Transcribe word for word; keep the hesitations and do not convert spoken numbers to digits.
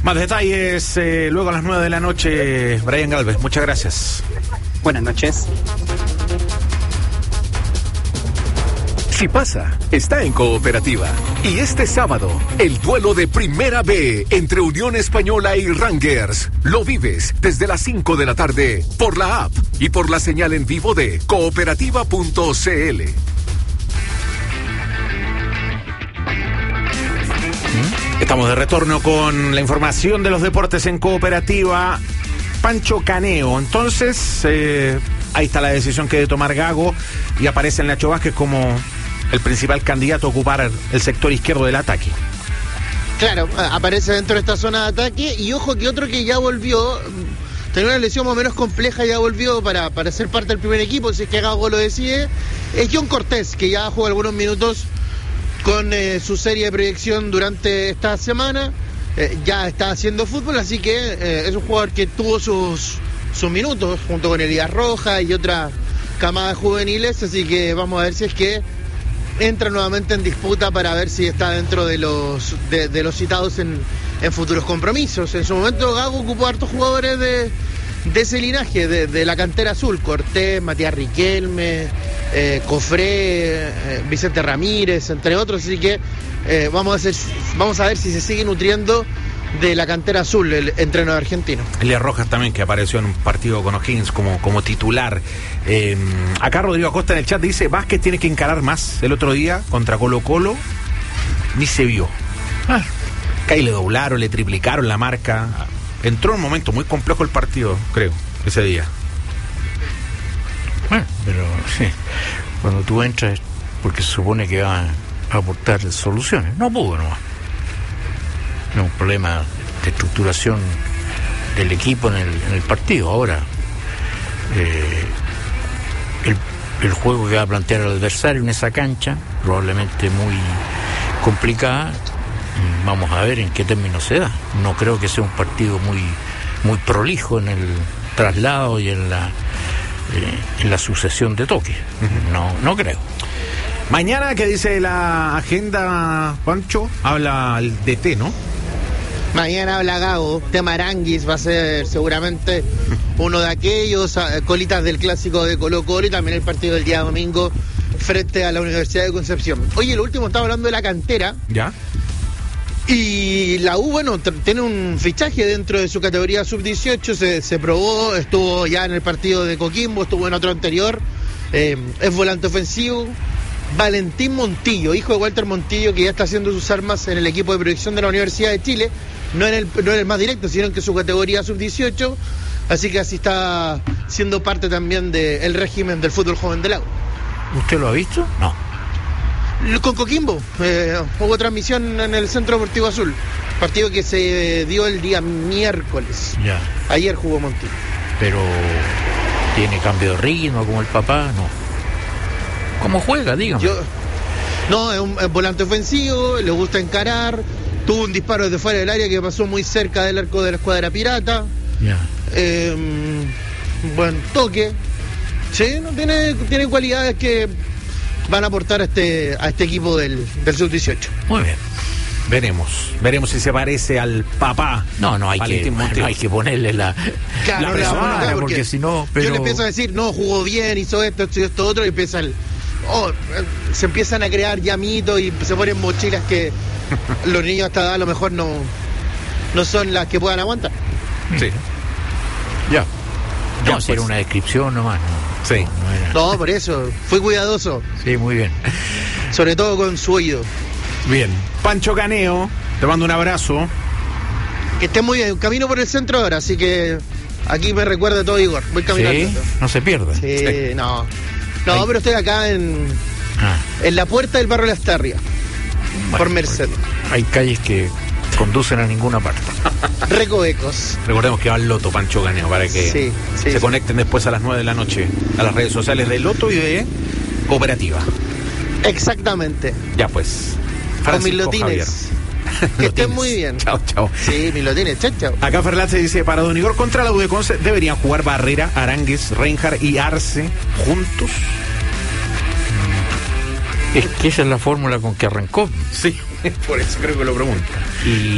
Más detalles eh, luego a las nueve de la noche. Brian Galvez, muchas gracias. Buenas noches. Si pasa, está en Cooperativa. Y este sábado, el duelo de Primera B entre Unión Española y Rangers. Lo vives desde las cinco de la tarde por la app y por la señal en vivo de cooperativa punto c l. Estamos de retorno con la información de los deportes en Cooperativa. Pancho Caneo. Entonces, eh, ahí está la decisión que debe tomar Gago y aparece Nacho Vázquez como el principal candidato a ocupar el sector izquierdo del ataque. Claro, aparece dentro de esta zona de ataque y ojo que otro que ya volvió, tenía una lesión más o menos compleja, ya volvió para, para ser parte del primer equipo, si es que Gago lo decide, es John Cortés, que ya jugó algunos minutos con eh, su serie de proyección durante esta semana, eh, ya está haciendo fútbol, así que eh, es un jugador que tuvo sus, sus minutos junto con Elías Rojas y otra camada juveniles, así que vamos a ver si es que entra nuevamente en disputa para ver si está dentro de los de, de los citados en, en futuros compromisos. En su momento Gago ocupó a hartos jugadores de, de ese linaje, de, de la cantera azul, Cortés, Matías Riquelme, eh, Cofré, eh, Vicente Ramírez, entre otros, así que eh, vamos a hacer, vamos a ver si se sigue nutriendo de la cantera azul, el entrenador argentino. Elías Rojas también, que apareció en un partido con O'Higgins como, como titular. Eh, acá Rodrigo Acosta en el chat dice, Vázquez tiene que encarar más. El otro día contra Colo Colo ni se vio. Ah, que ahí le doblaron, le triplicaron la marca. Entró en un momento muy complejo el partido, creo, ese día. Bueno, pero sí, cuando tú entras, porque se supone que va a aportar soluciones. No pudo nomás. Es un problema de estructuración del equipo en el, en el partido. Ahora, eh, el, el juego que va a plantear el adversario en esa cancha, probablemente muy complicada, vamos a ver en qué términos se da. No creo que sea un partido muy, muy prolijo en el traslado y en la, eh, en la sucesión de toques. Uh-huh. No, no creo. Mañana, ¿qué dice la agenda, Pancho? Habla el D T, ¿no? Mañana habla Gago, tema Aranguis va a ser seguramente uno de aquellos, colitas del clásico de Colo Colo y también el partido del día domingo frente a la Universidad de Concepción. Oye, lo último, estaba hablando de la cantera. ¿Ya? Y la U, bueno, t- tiene un fichaje dentro de su categoría sub dieciocho, se, se probó, estuvo ya en el partido de Coquimbo, estuvo en otro anterior, eh, es volante ofensivo. Valentín Montillo, hijo de Walter Montillo, que ya está haciendo sus armas en el equipo de proyección de la Universidad de Chile, no en el, no en el más directo, sino en que su categoría sub dieciocho, así que así está siendo parte también del régimen del fútbol joven de la U. ¿Usted lo ha visto? No. Con Coquimbo, eh, hubo transmisión en el Centro Deportivo Azul, partido que se dio el día miércoles. Ya. Ayer jugó Montillo. Pero tiene cambio de ritmo como el papá, no. ¿Cómo juega? Dígame. Yo, no, es un es volante ofensivo, le gusta encarar, tuvo un disparo desde fuera del área que pasó muy cerca del arco de la escuadra pirata. Ya. Eh, buen toque. Sí, no, tiene, tiene cualidades que van a aportar a este, a este equipo del, del sub dieciocho. Muy bien. Veremos, veremos si se parece al papá. No, no hay, que, no hay que ponerle la, claro, la presión, la porque, porque si no... Pero... Yo le empiezo a decir, no, jugó bien, hizo esto, esto y esto otro, y empieza el... Oh, se empiezan a crear llamitos y se ponen mochilas que los niños hasta edad a lo mejor no, no son las que puedan aguantar. Sí. Ya. Ya, No, si era pues. una descripción nomás. No, Sí. no, era... No, por eso, fui cuidadoso, Sí, muy bien. sobre todo con su oído. Bien. Pancho Caneo, te mando un abrazo. Que esté muy bien, camino por el centro ahora, así que aquí me recuerda todo Igor, voy caminando. Sí, no se pierda. Sí, Sí. no. No, Ahí. pero estoy acá en, Ah, en la puerta del barrio Las Tarrias, bueno, por Merced. Hay calles que conducen a ninguna parte. Recovecos. Recordemos que va al Loto, Pancho Caneo, para que Sí, sí, se sí. conecten después a las nueve de la noche a las redes sociales de Loto y de Cooperativa. Exactamente. Ya pues. Con mis Francisco lotines. Javier. Que estén Lotines. muy bien. Chao, chao. Sí, mis lotines. Chao, chao. Acá Ferlat se dice, para Don Igor contra la U de Conce deberían jugar Barrera, Aránguez, Reinhardt y Arce juntos. Es que esa es la fórmula con que arrancó. Sí, por eso creo que lo pregunto. Y